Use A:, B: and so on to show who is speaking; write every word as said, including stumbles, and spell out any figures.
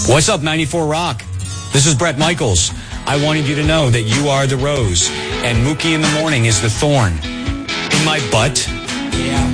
A: What's up, ninety-four Rock? This is Bret Michaels. I wanted you to know that you are the rose, and Mookie in the morning is the thorn. In my butt?
B: Yeah.